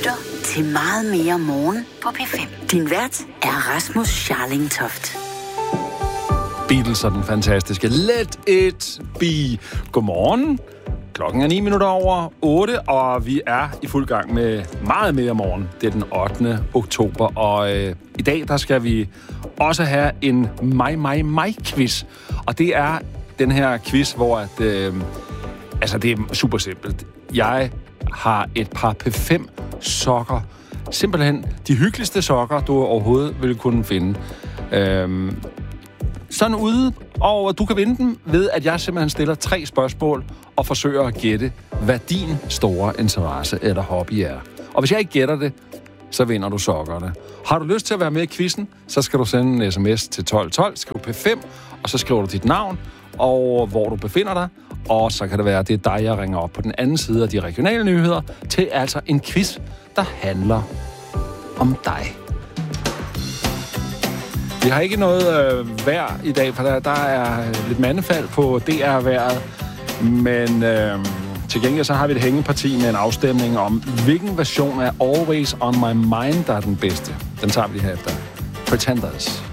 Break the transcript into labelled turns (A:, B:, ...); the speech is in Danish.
A: lytter til Meget Mere Morgen på P5. Din vært er Rasmus Scharling Toft.
B: Beatles og den fantastiske Let It Be. Godmorgen. Klokken er 8:09, og vi er i fuld gang med Meget Mere Morgen. Det er den 8. oktober, og i dag der skal vi også have en mig-quiz. Og det er den her quiz, hvor det er super simpelt. Jeg har et par P5 sokker. Simpelthen de hyggeligste sokker, du overhovedet vil kunne finde. Sådan ude, og du kan vinde dem ved, at jeg simpelthen stiller 3 spørgsmål og forsøger at gætte, hvad din store interesse eller hobby er. Og hvis jeg ikke gætter det, så vinder du sokkerne. Har du lyst til at være med i quizzen, så skal du sende en sms til 1212, skriv P5, og så skriver du dit navn, og hvor du befinder dig. Og så kan det være, at det er dig, jeg ringer op på den anden side af de regionale nyheder, til altså en quiz, der handler om dig. Vi har ikke noget vejr i dag, for der er lidt mandefald på DR-vejret, men til gengæld så har vi et hængeparti med en afstemning om, hvilken version af Always On My Mind, der er den bedste. Den tager vi lige her efter. Pretenders.